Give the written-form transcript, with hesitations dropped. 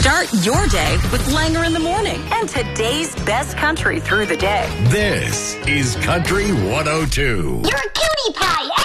Start your day with Langer in the Morning and today's best country through the day. This is Country 102. You're a cutie pie.